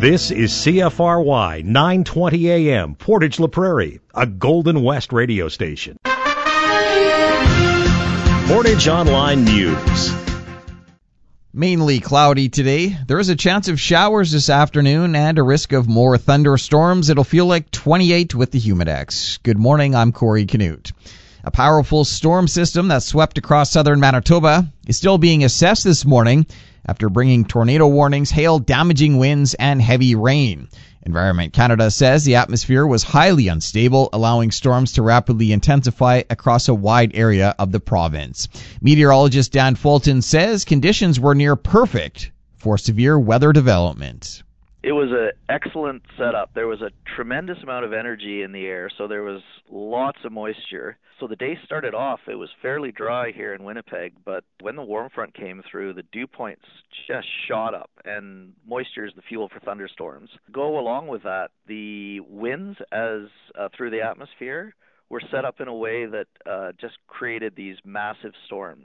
This is CFRY 920 AM, Portage La Prairie, a Golden West radio station. Portage Online News. Mainly cloudy today. There is a chance of showers this afternoon and a risk of more thunderstorms. It'll feel like 28 with the Humidex. Good morning, I'm Corey Canute. A powerful storm system that swept across southern Manitoba is still being assessed this morning after bringing tornado warnings, hail, damaging winds, and heavy rain. Environment Canada says the atmosphere was highly unstable, allowing storms to rapidly intensify across a wide area of the province. Meteorologist Dan Fulton says conditions were near perfect for severe weather development. It was an excellent setup. There was a tremendous amount of energy in the air, so there was lots of moisture. So the day started off, it was fairly dry here in Winnipeg, but when the warm front came through, the dew points just shot up, and moisture is the fuel for thunderstorms. Go along with that, the winds as through the atmosphere were set up in a way that just created these massive storms.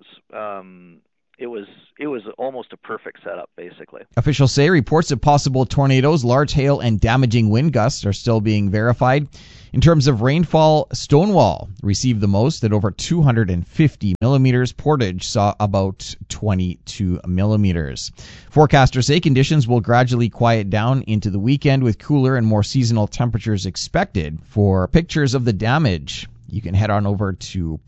It was almost a perfect setup, basically. Officials say reports of possible tornadoes, large hail, and damaging wind gusts are still being verified. In terms of rainfall, Stonewall received the most at over 250 millimeters. Portage saw about 22 millimeters. Forecasters say conditions will gradually quiet down into the weekend with cooler and more seasonal temperatures expected. For pictures of the damage, you can head on over to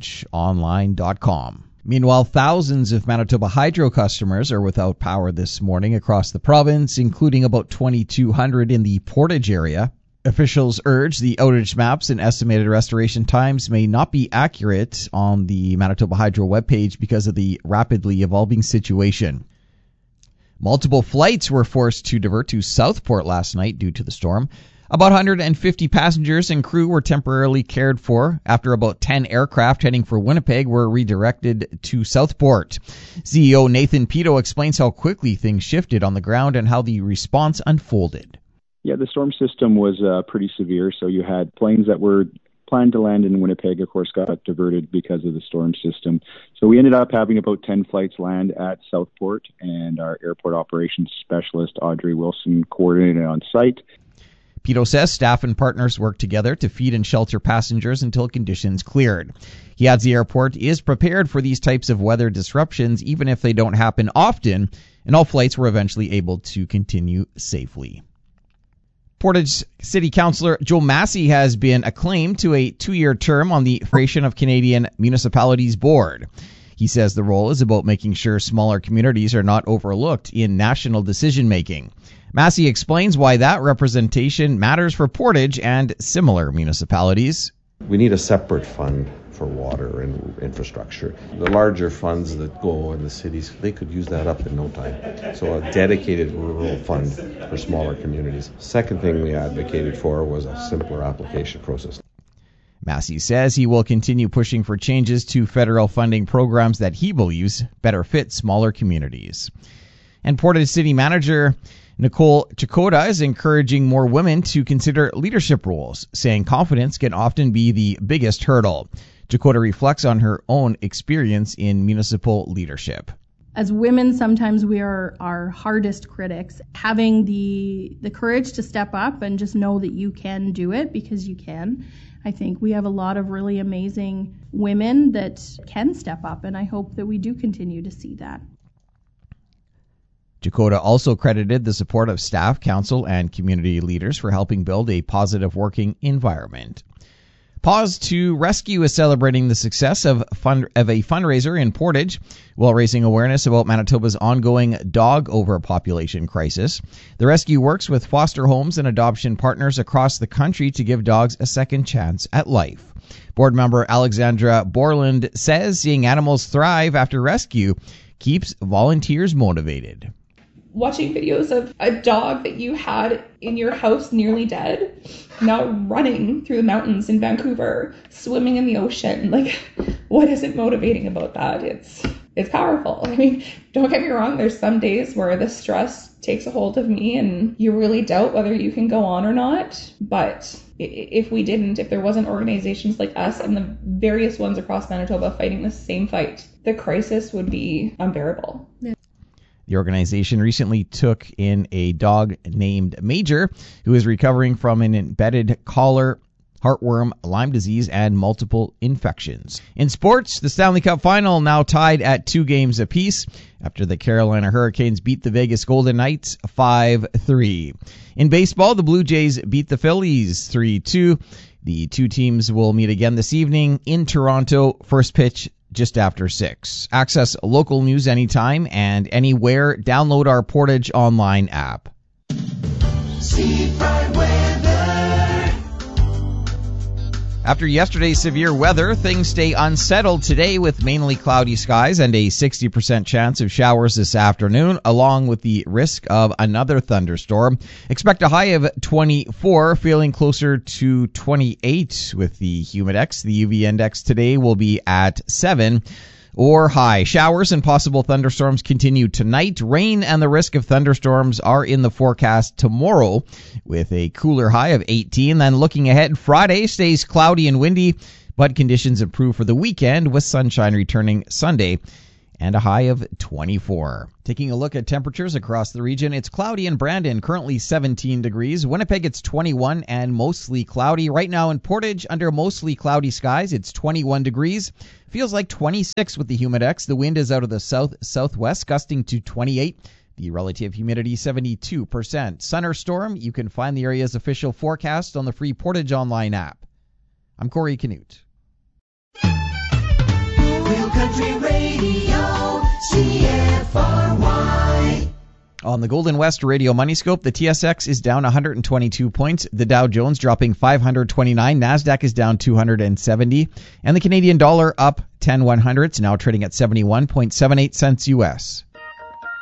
portageonline.com. Meanwhile, thousands of Manitoba Hydro customers are without power this morning across the province, including about 2,200 in the Portage area. Officials urge the outage maps and estimated restoration times may not be accurate on the Manitoba Hydro webpage because of the rapidly evolving situation. Multiple flights were forced to divert to Southport last night due to the storm. About 150 passengers and crew were temporarily cared for after about 10 aircraft heading for Winnipeg were redirected to Southport. CEO Nathan Pito explains how quickly things shifted on the ground and how the response unfolded. Yeah, the storm system was pretty severe, so you had planes that were planned to land in Winnipeg, of course, got diverted because of the storm system. So we ended up having about 10 flights land at Southport, and our airport operations specialist, Audrey Wilson, coordinated on site. Pito says staff and partners work together to feed and shelter passengers until conditions cleared. He adds the airport is prepared for these types of weather disruptions, even if they don't happen often, and all flights were eventually able to continue safely. Portage City Councillor Joe Massey has been acclaimed to a 2-year term on the Federation of Canadian Municipalities Board. He says the role is about making sure smaller communities are not overlooked in national decision-making. Massey explains why that representation matters for Portage and similar municipalities. We need a separate fund for water and infrastructure. The larger funds that go in the cities, they could use that up in no time. So a dedicated rural fund for smaller communities. Second thing we advocated for was a simpler application process. Massey says he will continue pushing for changes to federal funding programs that he believes better fit smaller communities. And Portage City Manager Nicole Chakota is encouraging more women to consider leadership roles, saying confidence can often be the biggest hurdle. Chakota reflects on her own experience in municipal leadership. As women, sometimes we are our hardest critics. Having the courage to step up and just know that you can do it because you can. I think we have a lot of really amazing women that can step up, and I hope that we do continue to see that. Chakota also credited the support of staff, council, and community leaders for helping build a positive working environment. Pause to Rescue is celebrating the success of a fundraiser in Portage while raising awareness about Manitoba's ongoing dog overpopulation crisis. The rescue works with foster homes and adoption partners across the country to give dogs a second chance at life. Board member Alexandra Borland says seeing animals thrive after rescue keeps volunteers motivated. Watching videos of a dog that you had in your house nearly dead, now running through the mountains in Vancouver, swimming in the ocean, like, what isn't motivating about that? It's powerful. I mean, don't get me wrong, there's some days where the stress takes a hold of me and you really doubt whether you can go on or not. But if there wasn't organizations like us and the various ones across Manitoba fighting the same fight, the crisis would be unbearable. The The organization recently took in a dog named Major, who is recovering from an embedded collar, heartworm, Lyme disease, and multiple infections. In sports, the Stanley Cup Final now tied at 2 games apiece after the Carolina Hurricanes beat the Vegas Golden Knights 5-3. In baseball, the Blue Jays beat the Phillies 3-2. The two teams will meet again this evening in Toronto. First pitch just after 6. Access local news anytime and anywhere. Download our Portage Online app. After yesterday's severe weather, things stay unsettled today with mainly cloudy skies and a 60% chance of showers this afternoon, along with the risk of another thunderstorm. Expect a high of 24, feeling closer to 28 with the Humidex. The UV index today will be at 7 or high. Showers and possible thunderstorms continue tonight. Rain and the risk of thunderstorms are in the forecast tomorrow with a cooler high of 18. Then looking ahead, Friday stays cloudy and windy, but conditions improve for the weekend with sunshine returning Sunday and a high of 24. Taking a look at temperatures across the region, it's cloudy in Brandon, currently 17 degrees. Winnipeg, it's 21 and mostly cloudy. Right now in Portage, under mostly cloudy skies, it's 21 degrees. Feels like 26 with the Humidex. The wind is out of the south-southwest, gusting to 28. The relative humidity, 72%. Thunderstorm, you can find the area's official forecast on the free Portage Online app. I'm Corey Canute. Real Country Radio, CFRY. On the Golden West Radio Money Scope, the TSX is down 122 points, the Dow Jones dropping 529, NASDAQ is down 270, and the Canadian dollar up 10 100s, now trading at 71.78 cents U.S.